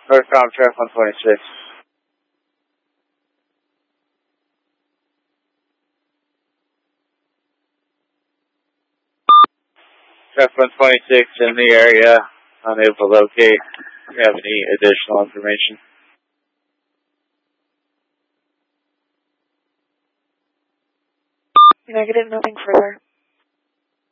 Northbound Traffic 126. Traffic 126 in the area, unable to locate. Do you have any additional information? Negative, nothing further.